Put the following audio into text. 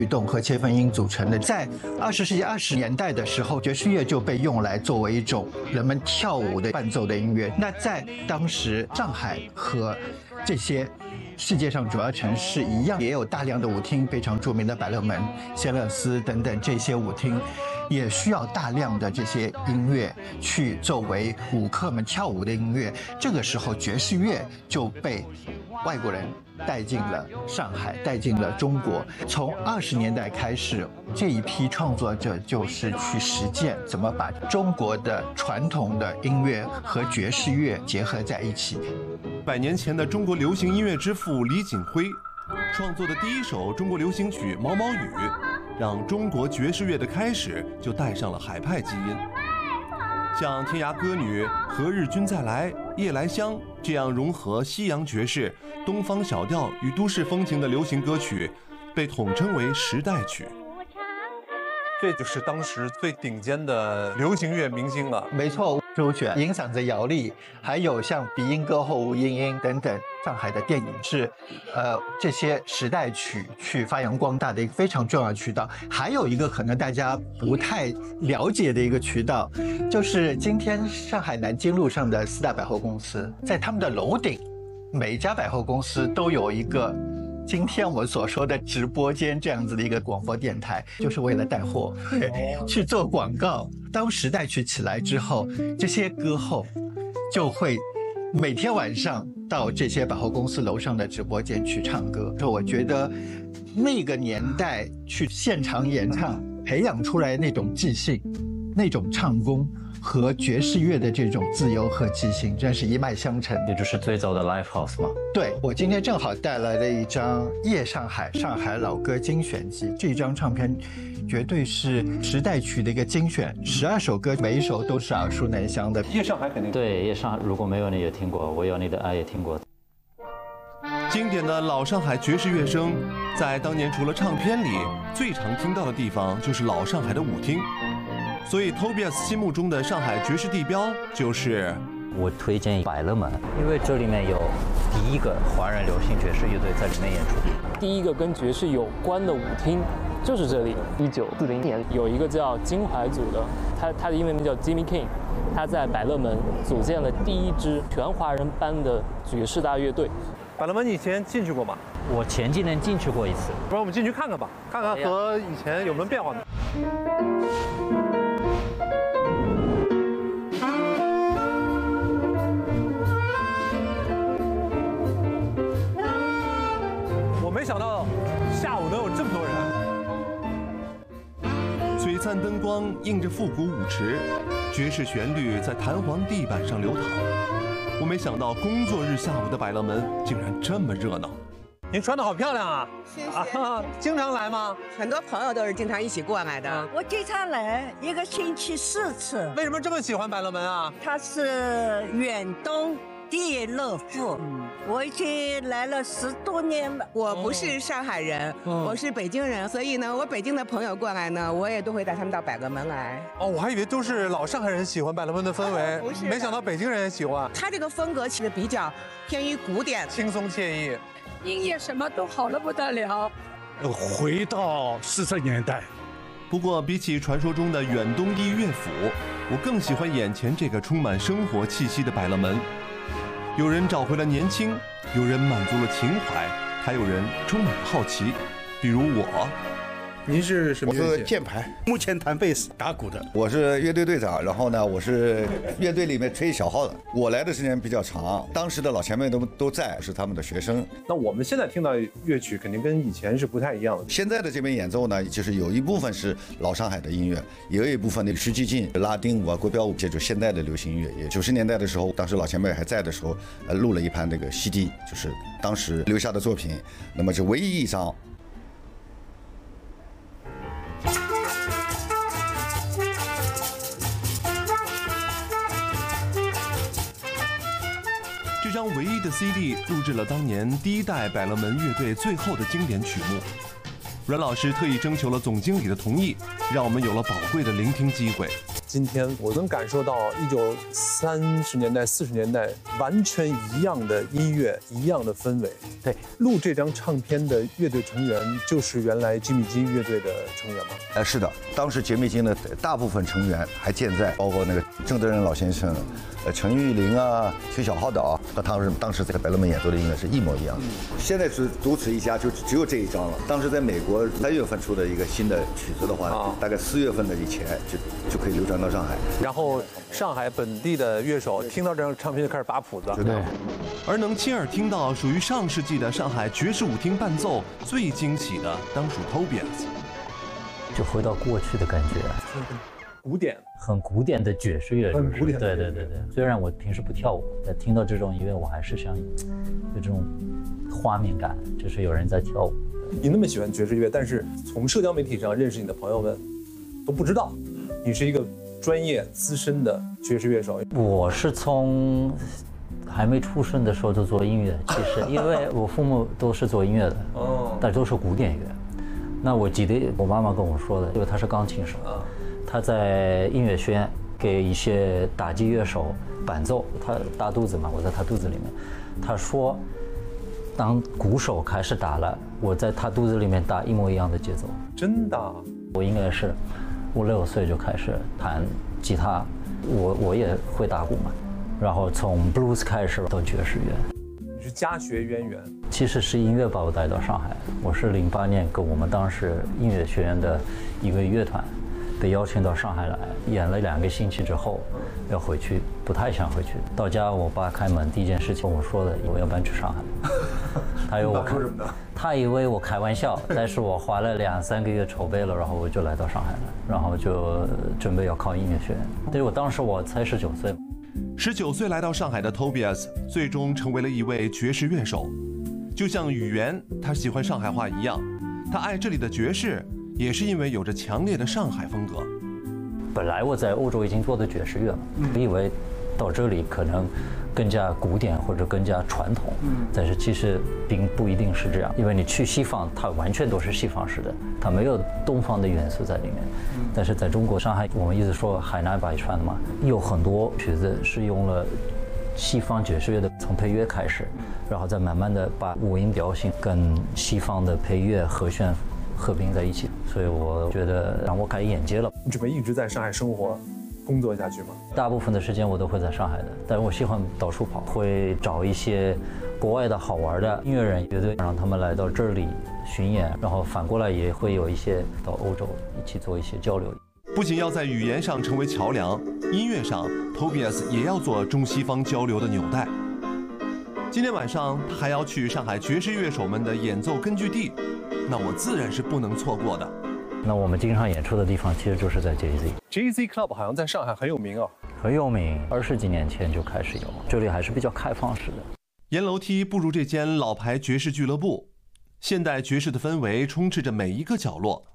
律动和切分音组成的。在20世纪20年代的时候，爵士乐就被用来作为一种人们跳舞的伴奏的音乐。那在当时，上海和这些世界上主要城市一样，也有大量的舞厅，非常著名的百乐门、仙乐丝等等这些舞厅，也需要大量的这些音乐去作为舞客们跳舞的音乐。这个时候，爵士乐就被外国人带进了上海，带进了中国。从20年代开始，这一批创作者就是去实践怎么把中国的传统的音乐和爵士乐结合在一起。 100年前的中国流行音乐之父李锦辉创作的第一首中国流行曲《毛毛雨》，让中国爵士乐的开始就带上了海派基因。像《天涯歌女》《何日君再来》《夜来香》这样融合西洋爵士、东方小调与都市风情的流行歌曲，被统称为时代曲。 这就是当时最顶尖的流行乐明星了。 没错，周璇、银嗓子姚丽，还有像鼻音歌后吴莺莺等等，上海的电影是，这些时代曲去发扬光大的一个非常重要的渠道。还有一个可能大家不太了解的一个渠道，就是今天上海南京路上的4大百货公司，在他们的楼顶，每一家百货公司都有一个今天我们所说的直播间这样子的一个广播电台，就是为了带货，去做广告。当时代曲起来之后，这些歌后就会每天晚上到这些百货公司楼上的直播间去唱歌。我觉得那个年代去现场演唱，培养出来那种即兴、那种唱功和爵士乐的这种自由和即兴，真是一脉相承。 也就是最早的 live house 吗？ 对，我今天正好带来了一张《夜上海》上海老歌精选集，这张唱片绝对是时代曲的一个精选，12首歌，每一首都是耳熟能详的。 夜上海肯定对，夜上海如果没有你也听过，我有你的爱也听过。 经典的老上海爵士乐声，在当年除了唱片里最常听到的地方，就是老上海的舞厅。所以 Tobias 心目中的上海爵士地标就是我推荐百乐门，因为这里面有第一个华人流行爵士乐队在里面演出， 第一个跟爵士有关的舞厅就是这里。1940年有一个叫金怀组的，他的英文名叫 Jimmy King， 他在百乐门组建了第一支全华人班的爵士大乐队。 百乐门你以前进去过吗？ 我前几年进去过一次。 不然我们进去看看吧，看看和以前有没有变化呢？没想到下午能有这么多人。 璀璨灯光映着复古舞池，爵士旋律在弹簧地板上流淌。我没想到工作日下午的百乐门竟然这么热闹。 您穿得好漂亮啊！ 谢谢。 经常来吗？ 很多朋友都是经常一起过来的。 我经常来1个星期4次。 为什么这么喜欢百乐门啊？ 它是远东第一乐府，我已经来了10多年了。 我不是上海人，我是北京人，所以呢，我北京的朋友过来呢，我也都会带他们到百乐门来。 哦，我还以为都是老上海人喜欢百乐门的氛围， 不是， 没想到北京人也喜欢。 他这个风格其实比较偏于古典， 轻松惬意。 音乐什么都好得不得了。 回到40年代。 不过比起传说中的远东第一乐府，我更喜欢眼前这个充满生活气息的百乐门。有人找回了年轻，有人满足了情怀，还有人充满了好奇，比如我。 您是什么乐器？ 我是键盘，目前弹贝斯、打鼓的。 我是乐队队长，然后呢，我是乐队里面吹小号的。我来的时间比较长，当时的老前辈都在，是他们的学生。 那我们现在听到乐曲肯定跟以前是不太一样的。 现在的这边演奏呢，就是有一部分是老上海的音乐，也有一部分的实际进拉丁舞啊、国标舞，这就现代的流行音乐。也90年代的时候，当时老前辈还在的时候，录了一盘那个 CD， 就是当时留下的作品。那么是唯一一张。 这张唯一的 CD 录制了当年第一代百乐门乐队最后的经典曲目。阮老师特意征求了总经理的同意，让我们有了宝贵的聆听机会。 今天，我能感受到1930年代、40年代完全一样的音乐，一样的氛围。 对， 录这张唱片的乐队成员就是原来吉米金乐队的成员吗？ 是的，当时杰米金的大部分成员还健在，包括那个郑德仁老先生、陈玉玲啊、崔小浩导和当时在百乐门演奏的音乐是一模一样的。现在是独此一家，就只有这一张了。当时在美国3月份出的一个新的曲子的话，大概4月份的以前就可以流传到上海。 然后上海本地的乐手听到这张唱片就开始把谱子。 对。 而能亲耳听到属于上世纪的上海爵士舞厅伴奏，最惊喜的当属 Tobias。 就回到过去的感觉， 古典， 很古典的爵士乐， 很古典。 对。虽然我平时不跳舞，但听到这种音乐，我还是想有这种画面感，就是有人在跳舞。 你那么喜欢爵士乐，但是从社交媒体上认识你的朋友们都不知道你是一个专业资深的爵士乐手。 我是从还没出生的时候就做音乐，其实因为我父母都是做音乐的，但都是古典乐。那我记得我妈妈跟我说的，因为她是钢琴手，她在音乐学院给一些打击乐手伴奏，她大肚子嘛，我在她肚子里面，她说，当鼓手开始打了，我在她肚子里面打一模一样的节奏。 真的？ 我应该是5、6岁就开始弹吉他，我也会打鼓嘛，然后从 blues 开始到爵士乐。 你是家学渊源？ 其实是音乐把我带到上海。我是08年跟我们当时音乐学院的一个乐团被邀请到上海来，演了2个星期之后要回去，不太想回去。到家我爸开门第一件事情跟我说的，我要搬去上海。他以为我开玩笑，但是我花了2、3个月筹备了，然后我就来到上海了，然后就准备要考音乐学院。对，当时我才19岁。 19岁来到上海的 Tobias 最终成为了一位爵士乐手，就像语言他喜欢上海话一样，他爱这里的爵士也是因为有着强烈的上海风格。 本来我在欧洲已经做的爵士乐嘛，我以为到这里可能更加古典或者更加传统，但是其实并不一定是这样，因为你去西方，它完全都是西方式的，它没有东方的元素在里面。但是在中国上海，我们一直说海纳百川嘛，有很多曲子是用了西方爵士乐的，从配乐开始，然后再慢慢的把五音调性跟西方的配乐和弦合并在一起，所以我觉得让我开眼界了。 你准备一直在上海生活工作下去吗？ 大部分的时间我都会在上海的，但是我喜欢到处跑，会找一些国外的好玩的音乐人乐队，让他们来到这里巡演，然后反过来也会有一些到欧洲一起做一些交流。 不仅要在语言上成为桥梁，音乐上 Tobias 也要做中西方交流的纽带。今天晚上他还要去上海爵士乐手们的演奏根据地，那我自然是不能错过的。 那我们经常演出的地方其实就是在 JZ Club 好像在上海很有名哦， 很有名，20几年前就开始有，这里还是比较开放式的。 沿楼梯步入这间老牌爵士俱乐部，现代爵士的氛围充斥着每一个角落。